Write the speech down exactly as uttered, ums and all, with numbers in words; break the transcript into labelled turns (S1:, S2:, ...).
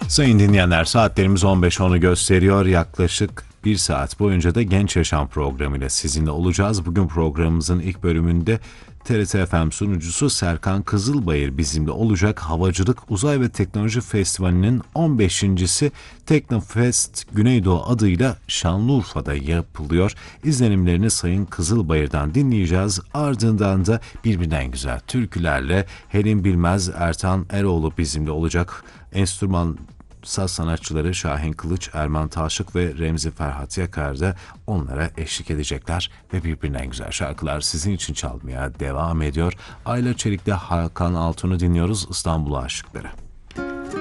S1: Sayın dinleyenler, saatlerimiz on beş onu gösteriyor. Yaklaşık bir saat boyunca da Genç Yaşam programıyla sizinle olacağız. Bugün programımızın ilk bölümünde T R T F M sunucusu Serkan Kızılbayır bizimle olacak. Havacılık, Uzay ve Teknoloji Festivali'nin on beşincisi Teknofest Güneydoğu adıyla Şanlıurfa'da yapılıyor. İzlenimlerini Sayın Kızılbayır'dan dinleyeceğiz. Ardından da birbirinden güzel türkülerle Helin Bilmez, Ertan Eroğlu bizimle olacak. Enstrüman saz sanatçıları Şahin Kılıç, Erman Taşık ve Remzi Ferhat Yakar da onlara eşlik edecekler ve birbirinden güzel şarkılar sizin için çalmaya devam ediyor. Ayla Çelik'te Hakan Altun'u dinliyoruz, İstanbul'a aşıkları.